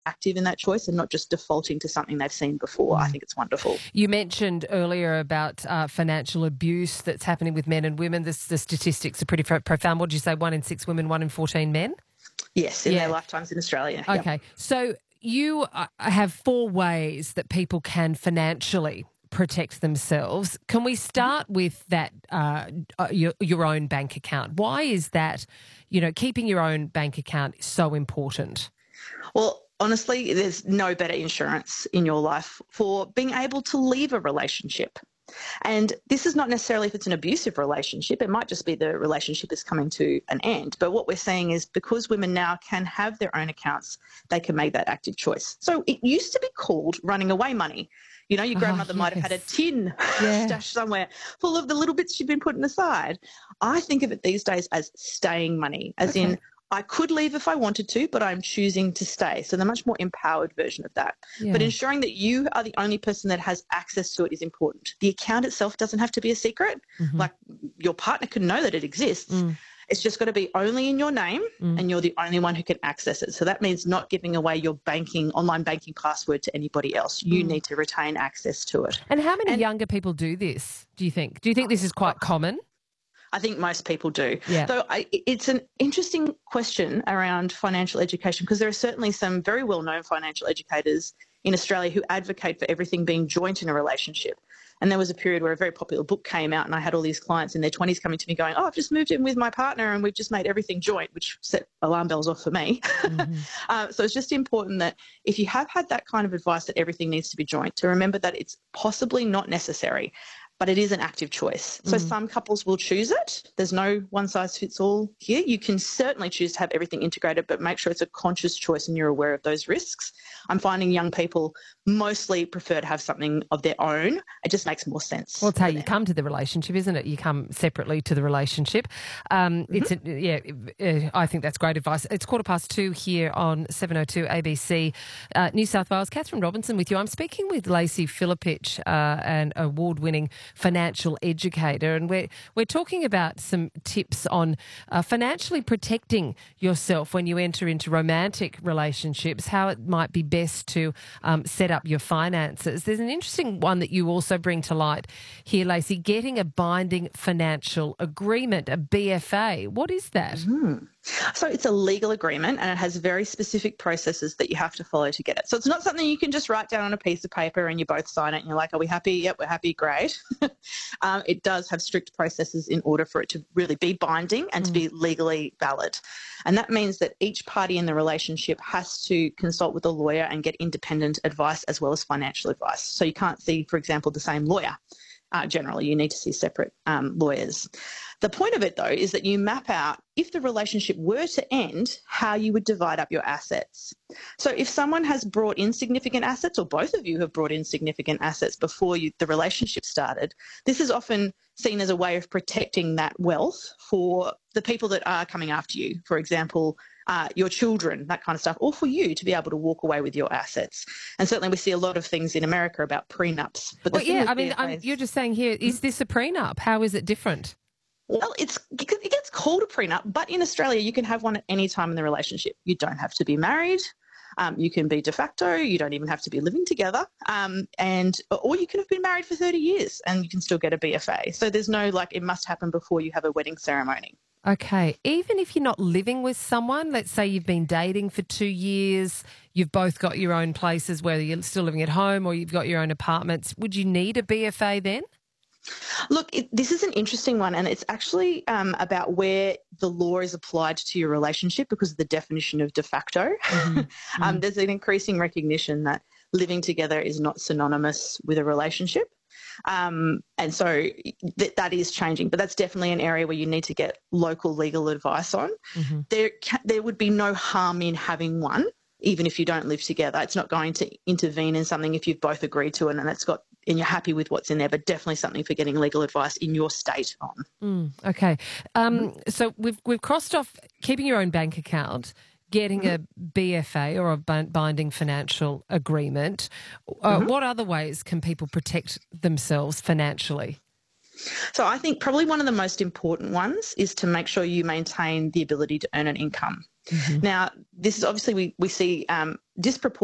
active in that choice and not just defaulting to something they've seen before. I think it's wonderful. You mentioned earlier about financial abuse that's happening with men and women. The statistics are pretty profound. What did you say, 1 in 6 women, 1 in 14 men? Yes, in their lifetimes in Australia. Okay, Yep. so you have 4 ways that people can financially protect themselves. Can we start with that, your own bank account? Why is that, keeping your own bank account so important? Well, honestly, there's no better insurance in your life for being able to leave a relationship. And this is not necessarily if it's an abusive relationship. It might just be the relationship is coming to an end. But what we're saying is because women now can have their own accounts, they can make that active choice. So it used to be called running away money. Your grandmother might have had a tin stashed somewhere full of the little bits she'd been putting aside. I think of it these days as staying money, as in I could leave if I wanted to, but I'm choosing to stay. So the much more empowered version of that. Yeah. But ensuring that you are the only person that has access to it is important. The account itself doesn't have to be a secret. Like your partner can know that it exists. It's just got to be only in your name and you're the only one who can access it. So that means not giving away your online banking password to anybody else. You need to retain access to it. And how many younger people do this, do you think? Do you think this is quite common? I think most people do. Yeah. Though it's an interesting question around financial education because there are certainly some very well-known financial educators in Australia who advocate for everything being joint in a relationship. And there was a period where a very popular book came out and I had all these clients in their 20s coming to me going, I've just moved in with my partner and we've just made everything joint, which set alarm bells off for me. So it's just important that if you have had that kind of advice that everything needs to be joint, to remember that it's possibly not necessary, but it is an active choice. So some couples will choose it. There's no one size fits all here. You can certainly choose to have everything integrated, but make sure it's a conscious choice and you're aware of those risks. I'm finding young people mostly prefer to have something of their own. It just makes more sense. Well, it's how you come to the relationship, isn't it? You come separately to the relationship. I think that's great advice. It's 2:15 here on 702 ABC New South Wales. Catherine Robinson with you. I'm speaking with Lacey Philippich, an award-winning financial educator, and we're talking about some tips on financially protecting yourself when you enter into romantic relationships, how it might be best to set up your finances. There's an interesting one that you also bring to light here, Lacey, getting a binding financial agreement, a BFA. What is that? So it's a legal agreement and it has very specific processes that you have to follow to get it. So it's not something you can just write down on a piece of paper and you both sign it and you're like, are we happy? Yep, we're happy. Great. It does have strict processes in order for it to really be binding and to be legally valid. And that means that each party in the relationship has to consult with a lawyer and get independent advice as well as financial advice. So you can't see, for example, the same lawyer. Generally, you need to see separate lawyers. The point of it, though, is that you map out, if the relationship were to end, how you would divide up your assets. So if someone has brought in significant assets, or both of you have brought in significant assets before the relationship started, this is often seen as a way of protecting that wealth for the people that are coming after you. For example, your children, that kind of stuff, or for you to be able to walk away with your assets. And certainly we see a lot of things in America about prenups. But you're just saying here, is this a prenup? How is it different? Well, it gets called a prenup, but in Australia you can have one at any time in the relationship. You don't have to be married. You can be de facto. You don't even have to be living together. Or you can have been married for 30 years and you can still get a BFA. So there's no it must happen before you have a wedding ceremony. Okay. Even if you're not living with someone, let's say you've been dating for 2 years, you've both got your own places, whether you're still living at home or you've got your own apartments, would you need a BFA then? Look, this is an interesting one, and it's actually about where the law is applied to your relationship because of the definition of de facto. There's an increasing recognition that living together is not synonymous with a relationship. And so that is changing, but that's definitely an area where you need to get local legal advice on. There would be no harm in having one, even if you don't live together. It's not going to intervene in something if you've both agreed to it and you're happy with what's in there, but definitely something for getting legal advice in your state on. Okay. So we've crossed off keeping your own bank account, getting a BFA or a binding financial agreement. What other ways can people protect themselves financially? So I think probably one of the most important ones is to make sure you maintain the ability to earn an income. Now, this is obviously we see disproportionate